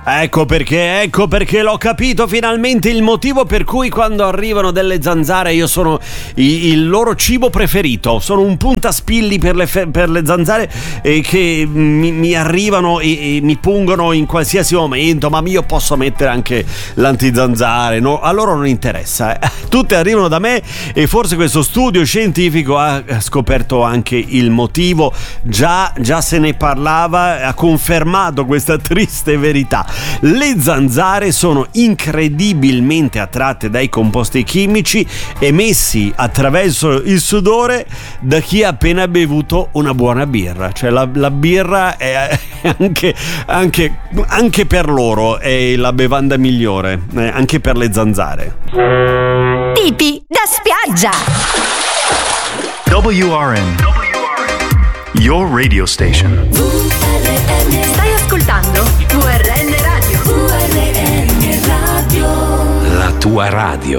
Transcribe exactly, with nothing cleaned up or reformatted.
Ecco perché, ecco perché l'ho capito finalmente il motivo per cui quando arrivano delle zanzare io sono i, il loro cibo preferito. Sono un puntaspilli per le, fe, per le zanzare eh, che mi, mi arrivano e, e mi pungono in qualsiasi momento, ma io posso mettere anche l'antizanzare, no? A loro non interessa, eh. Tutte arrivano da me e forse questo studio scientifico ha scoperto anche il motivo. Già, già se ne parlava, ha confermato questa triste verità. Le zanzare sono incredibilmente attratte dai composti chimici emessi attraverso il sudore da chi ha appena bevuto una buona birra. Cioè la, la birra è anche, anche, anche per loro è la bevanda migliore, eh, anche per le zanzare. Tipi da spiaggia. W R N, your radio station. Stai ascoltando U R N Radio. La tua radio.